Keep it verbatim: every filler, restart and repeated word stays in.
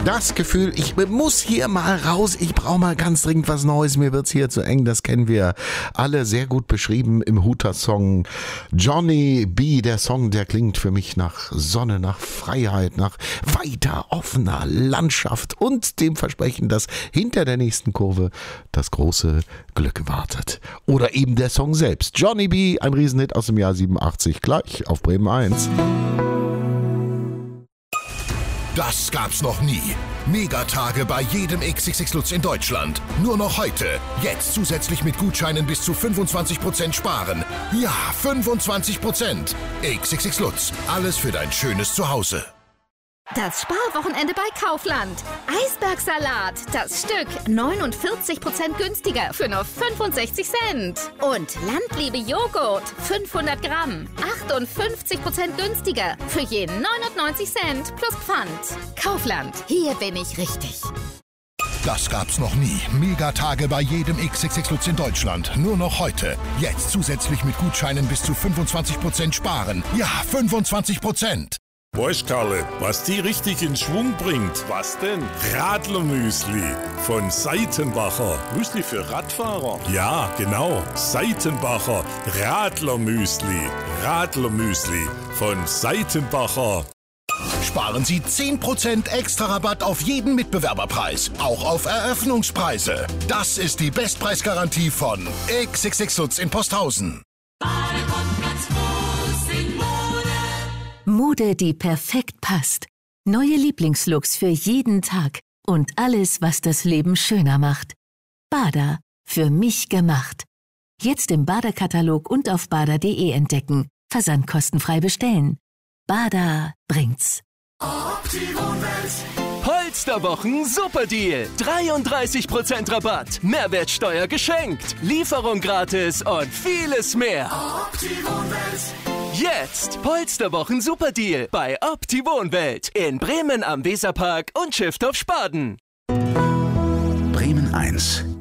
Das Gefühl, ich muss hier mal raus, ich brauche mal ganz dringend was Neues, mir wird's hier zu eng, das kennen wir alle sehr gut beschrieben im Huter-Song Johnny B. Der Song, der klingt für mich nach Sonne, nach Freiheit, nach weiter offener Landschaft und dem Versprechen, dass hinter der nächsten Kurve das große Glück wartet. Oder eben der Song selbst, Johnny B., ein Riesenhit aus dem Jahr siebenundachtzig, gleich auf Bremen eins. Das gab's noch nie. Megatage bei jedem X X X Lutz in Deutschland. Nur noch heute. Jetzt zusätzlich mit Gutscheinen bis zu fünfundzwanzig Prozent sparen. Ja, fünfundzwanzig Prozent. X X X Lutz. Alles für dein schönes Zuhause. Das Sparwochenende bei Kaufland. Eisbergsalat, das Stück neunundvierzig Prozent günstiger für nur fünfundsechzig Cent. Und Landliebe Joghurt, fünfhundert Gramm, achtundfünfzig Prozent günstiger für je neunundneunzig Cent plus Pfand. Kaufland, hier bin ich richtig. Das gab's noch nie. Megatage bei jedem X X X Lutz in Deutschland. Nur noch heute. Jetzt zusätzlich mit Gutscheinen bis zu fünfundzwanzig Prozent sparen. Ja, fünfundzwanzig Prozent. Weißt, Karle, was die richtig in Schwung bringt? Was denn? Radlermüsli von Seitenbacher. Müsli für Radfahrer? Ja, genau. Seitenbacher Radlermüsli. Radlermüsli von Seitenbacher. Sparen Sie zehn Prozent extra Rabatt auf jeden Mitbewerberpreis. Auch auf Eröffnungspreise. Das ist die Bestpreisgarantie von X X X Lutz in Posthausen. Mode, die perfekt passt. Neue Lieblingslooks für jeden Tag. Und alles, was das Leben schöner macht. Bader, für mich gemacht. Jetzt im Bader-Katalog und auf bader punkt de entdecken. Versandkostenfrei bestellen. Bader bringt's. Polsterwochen Superdeal. dreiunddreißig Prozent Rabatt. Mehrwertsteuer geschenkt. Lieferung gratis und vieles mehr. Jetzt Polsterwochen Superdeal bei Opti-Wohnwelt in Bremen am Weserpark und Schiffdorf Spaden. Bremen eins.